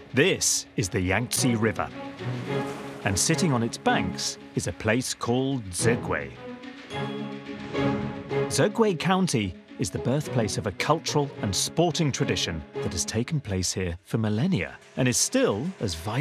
This is the Yangtze River, and sitting on its banks is a place called Zhegui. Zhegui County is the birthplace of a cultural and sporting tradition that has taken place here for millennia and is still as vibrant